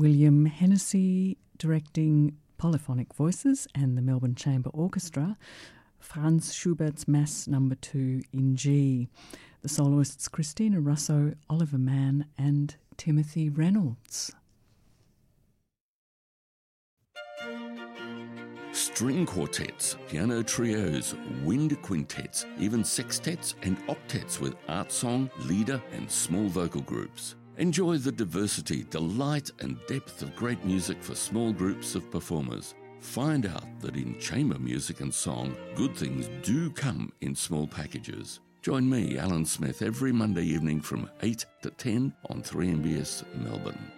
William Hennessy directing Polyphonic Voices and the Melbourne Chamber Orchestra, Franz Schubert's Mass No. 2 in G. The soloists Christina Russo, Oliver Mann and Timothy Reynolds. String quartets, piano trios, wind quintets, even sextets and octets with art song, leader and small vocal groups. Enjoy the diversity, delight and depth of great music for small groups of performers. Find out that in chamber music and song, good things do come in small packages. Join me, Alan Smith, every Monday evening from 8 to 10 on 3MBS Melbourne.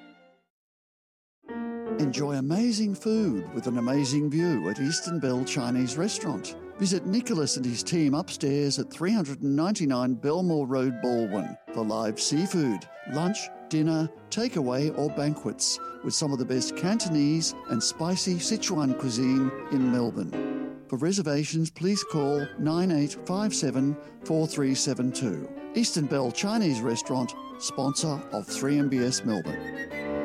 Enjoy amazing food with an amazing view at Eastern Bell Chinese Restaurant. Visit Nicholas and his team upstairs at 399 Belmore Road, Baldwin for live seafood, lunch, dinner, takeaway or banquets with some of the best Cantonese and spicy Sichuan cuisine in Melbourne. For reservations, please call 9857 4372. Eastern Bell Chinese Restaurant, sponsor of 3MBS Melbourne.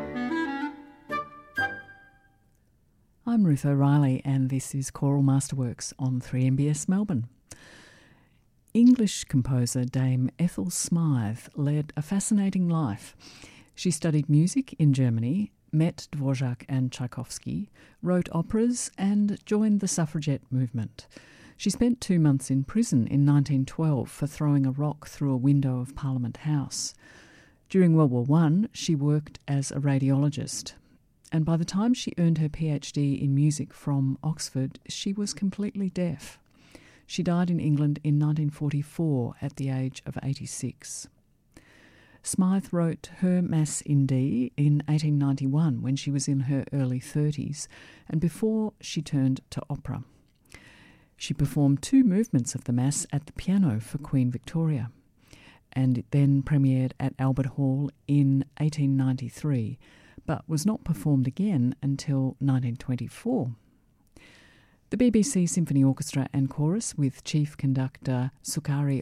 I'm Ruth O'Reilly and this is Choral Masterworks on 3MBS Melbourne. English composer Dame Ethel Smythe led a fascinating life. She studied music in Germany, met Dvorak and Tchaikovsky, wrote operas and joined the suffragette movement. She spent 2 months in prison in 1912 for throwing a rock through a window of Parliament House. During World War I, she worked as a radiologist. And by the time she earned her PhD in music from Oxford, she was completely deaf. She died in England in 1944 at the age of 86. Smythe wrote her Mass in D in 1891 when she was in her early 30s and before she turned to opera. She performed 2 movements of the Mass at the piano for Queen Victoria, and it then premiered at Albert Hall in 1893, but was not performed again until 1924. The BBC Symphony Orchestra and Chorus with Chief Conductor Sukari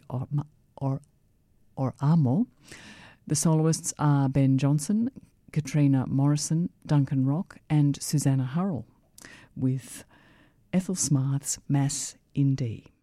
Amo. The soloists are Ben Johnson, Katrina Morrison, Duncan Rock and Susanna Hurrell with Ethel Smythe's Mass in D.